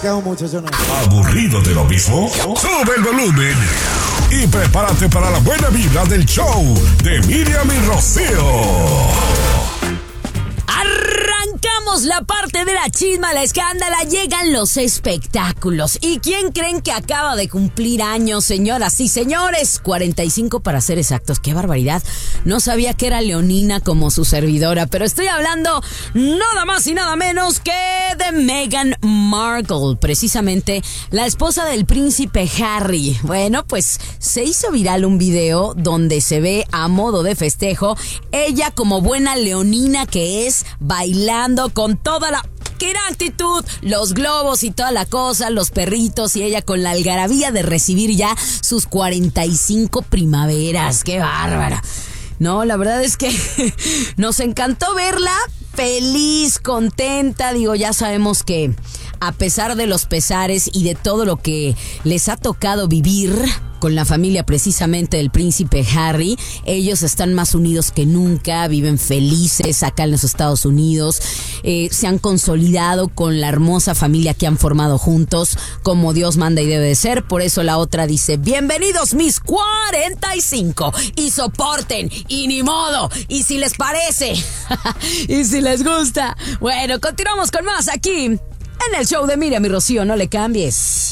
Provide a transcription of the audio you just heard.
Muchachona. ¿Aburrido de lo mismo? Sube el volumen y prepárate para la buena vibra del show de Miriam y Rocío. Arrancamos la parte de la chisma, la escándala, llegan los espectáculos. ¿Y quién creen que acaba de cumplir años, señoras y señores? 45 para ser exactos, qué barbaridad. No sabía que era leonina como su servidora, pero estoy hablando nada más y nada menos que de Meghan Markle, precisamente la esposa del príncipe Harry. Bueno, pues se hizo viral un video donde se ve a modo de festejo, ella como buena leonina que es, bailando con toda la gran actitud, los globos y toda la cosa, los perritos y ella con la algarabía de recibir ya sus 45 primaveras. ¡Qué bárbara! No, la verdad es que nos encantó verla feliz, contenta. Digo, ya sabemos que a pesar de los pesares y de todo lo que les ha tocado vivir con la familia precisamente del príncipe Harry, ellos están más unidos que nunca, viven felices acá en los Estados Unidos, se han consolidado con la hermosa familia que han formado juntos, como Dios manda y debe de ser. Por eso la otra dice: bienvenidos mis 45, y soporten, y ni modo, y si les parece, y si les gusta. Bueno, continuamos con más aquí en el show de Miriam y Rocío, no le cambies.